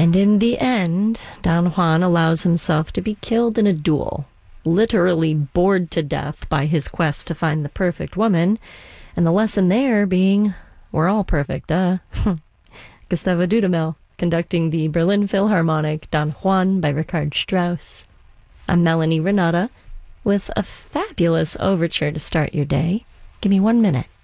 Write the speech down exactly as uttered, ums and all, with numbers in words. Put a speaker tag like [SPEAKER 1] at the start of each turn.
[SPEAKER 1] And in the end, Don Juan allows himself to be killed in a duel, literally bored to death by his quest to find the perfect woman, and the lesson there being, we're all perfect, duh. Gustavo Dudamel, conducting the Berlin Philharmonic Don Juan by Richard Strauss. I'm Melanie Renata, with a fabulous overture to start your day. Give me one minute.